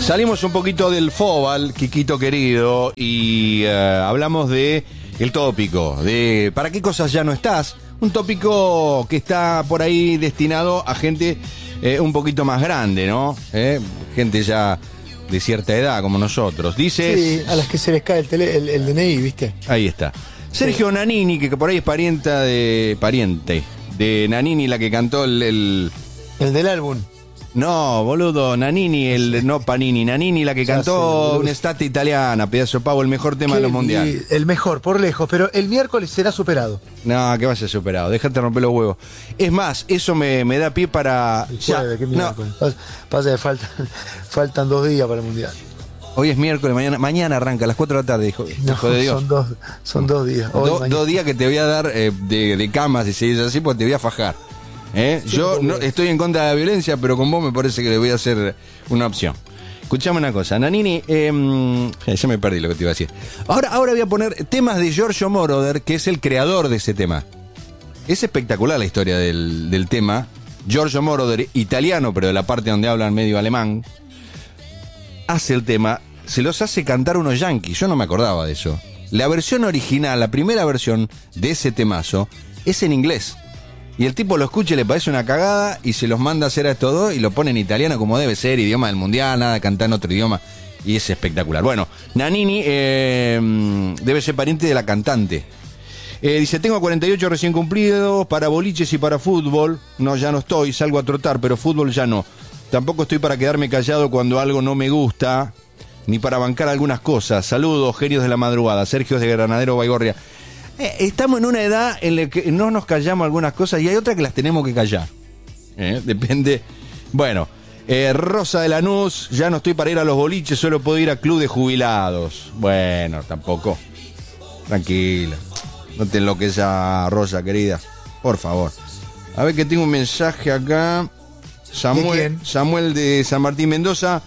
Salimos un poquito del fóbal, Quiquito querido, y hablamos de el tópico, de ¿para qué cosas ya no estás? Un tópico que está por ahí destinado a gente un poquito más grande, ¿no? Gente ya de cierta edad, como nosotros. Dices... Sí, a las que se les cae el DNI, ¿viste? Ahí está. Sergio Nannini, que por ahí es pariente de Nannini, la que cantó el del álbum. No, boludo, Nannini, no Panini, Nannini, la que Ya cantó sé, Un'estate italiana, pedazo de pavo, el mejor tema de los mundiales. El mejor, por lejos, pero el miércoles será superado. No, que vaya superado, déjate romper los huevos. Es más, eso me da pie para... El jueves, ¿qué miércoles? No. Pasa que faltan 2 días para el mundial. Hoy es miércoles, mañana arranca a las 4 de la tarde, hijo de Dios. Son 2 días. Dos días que te voy a dar de cama, si seguís así, pues te voy a fajar. Sí, yo no estoy en contra de la violencia, pero con vos me parece que le voy a hacer una opción. Escuchame una cosa, Nannini, ya me perdí lo que te iba a decir. Ahora voy a poner temas de Giorgio Moroder, que es el creador de ese tema. Es espectacular la historia del tema. Giorgio Moroder, italiano, pero de la parte donde hablan medio alemán, hace el tema, se los hace cantar unos yanquis. Yo no me acordaba de eso. La versión original, la primera versión de ese temazo, es en inglés. Y el tipo lo escucha y le parece una cagada y se los manda a hacer a estos dos y lo pone en italiano como debe ser, idioma del mundial, nada, cantar en otro idioma. Y es espectacular. Bueno, Nannini debe ser pariente de la cantante. Dice, tengo 48 recién cumplidos para boliches y para fútbol. No, ya no estoy, salgo a trotar, pero fútbol ya no. Tampoco estoy para quedarme callado cuando algo no me gusta, ni para bancar algunas cosas. Saludos, genios de la madrugada. Sergio es de Granadero Baigorria. Estamos en una edad en la que no nos callamos algunas cosas y hay otras que las tenemos que callar. Depende. Bueno, Rosa de Lanús, ya no estoy para ir a los boliches, solo puedo ir a club de jubilados. Bueno, tampoco. Tranquila. No te enloquezas, Rosa, querida. Por favor. A ver que tengo un mensaje acá. Samuel de San Martín Mendoza.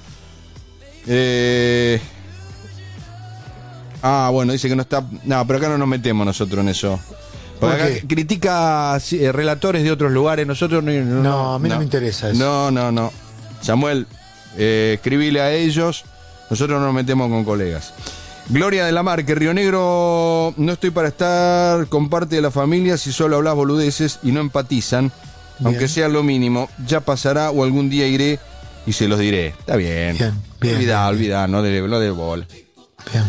Bueno, dice que no está... No, pero acá no nos metemos nosotros en eso. Porque acá critica relatores de otros lugares. Nosotros no, a mí no me interesa eso. No. Samuel, escribile a ellos. Nosotros no nos metemos con colegas. Gloria de la Mar, que Río Negro no estoy para estar con parte de la familia si solo hablas boludeces y no empatizan. Bien. Aunque sea lo mínimo. Ya pasará o algún día iré y se los diré. Está bien. Olvidá, no de bola. Bien.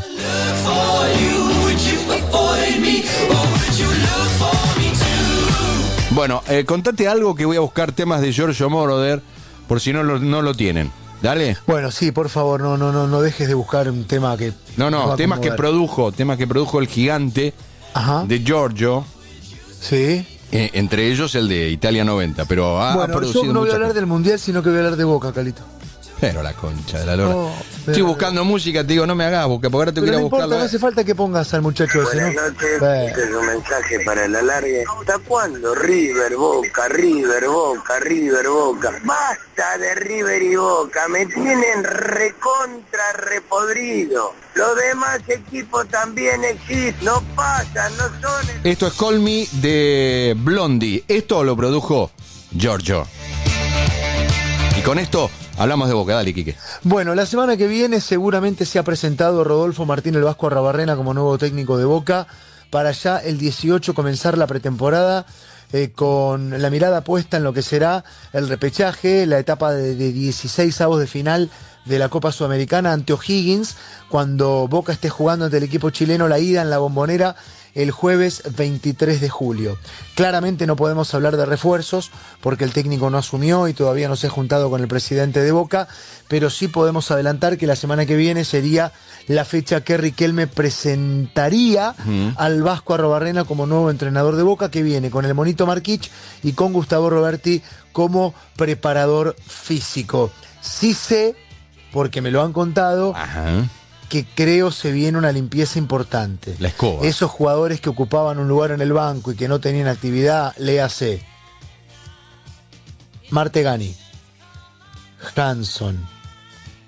Bueno, contate algo que voy a buscar temas de Giorgio Moroder por si no lo tienen. Dale. Bueno, sí, por favor, no dejes de buscar un tema que... No, temas que produjo el gigante. Ajá. De Giorgio. Sí. Entre ellos el de Italia 90, pero ha producido yo no voy a hablar del mundial, sino que voy a hablar de Boca, Calito. Pero la concha de la lora. Estoy buscando música, te digo, no me hagas, porque ahora te quiero buscar. No hace falta que pongas al muchacho ese, ¿no? Buenas noches, este es un mensaje para el alargue. ¿Hasta cuándo River, Boca, River, Boca, River, Boca? Basta de River y Boca, me tienen recontra repodrido. Los demás equipos también existen, no pasan, no son... Esto es Call Me de Blondie. Esto lo produjo Giorgio. Y con esto... hablamos de Boca, dale, Quique. Bueno, la semana que viene seguramente se ha presentado Rodolfo Martín el Vasco Arrabarrena como nuevo técnico de Boca, para ya el 18 comenzar la pretemporada con la mirada puesta en lo que será el repechaje, la etapa de 16avos de final de la Copa Sudamericana ante O'Higgins, cuando Boca esté jugando ante el equipo chileno la ida en la Bombonera el jueves 23 de julio. Claramente no podemos hablar de refuerzos porque el técnico no asumió y todavía no se ha juntado con el presidente de Boca, pero sí podemos adelantar que la semana que viene sería la fecha que Riquelme presentaría al Vasco Arrabarrena como nuevo entrenador de Boca, que viene con el Monito Marquich y con Gustavo Roberti como preparador físico. Sí sé, porque me lo han contado, que creo se viene una limpieza importante. La escoba. Esos jugadores que ocupaban un lugar en el banco y que no tenían actividad, léase Martegani, Hanson,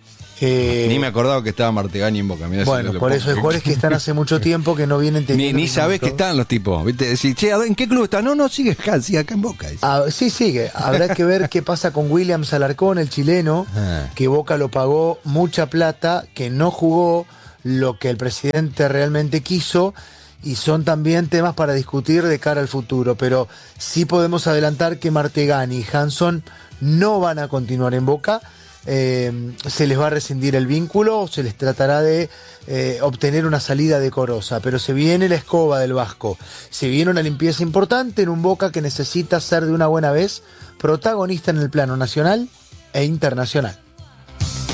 Ni me acordaba que estaba Martegani en Boca. Mirá, bueno, por eso hay jugadores que están hace mucho tiempo que no vienen teniendo ni sabés que están los tipos, ¿viste? Decís, che, ¿en qué club está? No, sigue acá en Boca. Sí, sigue. Habrá que ver qué pasa con Williams Alarcón, el chileno, que Boca lo pagó mucha plata, que no jugó lo que el presidente realmente quiso, y son también temas para discutir de cara al futuro. Pero sí podemos adelantar que Martegani y Hanson no van a continuar en Boca. Se les va a rescindir el vínculo o se les tratará de obtener una salida decorosa, pero se viene la escoba del Vasco, se viene una limpieza importante en un Boca que necesita ser de una buena vez protagonista en el plano nacional e internacional.